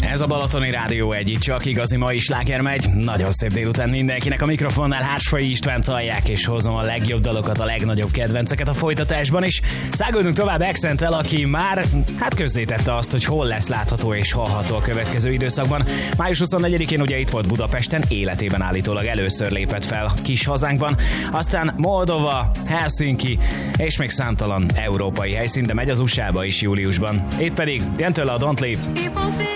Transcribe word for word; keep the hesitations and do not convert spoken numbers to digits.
Ez a Balatoni Rádió egy, itt csak igazi mai sláger megy. Nagyon szép délután mindenkinek, a mikrofonnál Hársfai Istvánt hallják, és hozom a legjobb dalokat, a legnagyobb kedvenceket a folytatásban is. Száguldunk tovább Accenttel, aki már hát közzétette azt, hogy hol lesz látható és hallható a következő időszakban. május huszonnegyedikén ugye itt volt Budapesten, életében állítólag először lépett fel kis hazánkban. Aztán Moldova, Helsinki és még számtalan európai helyszín, de megy az u es á-ba is júliusban. Itt pedig jön tőle a Don't Leave.